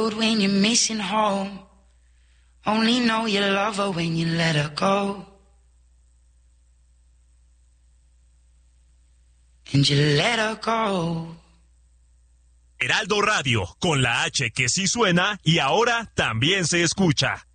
When you're missing home, only know you love her when you let her go. And you let her go. Heraldo Radio, con la H que sí suena y ahora también se escucha.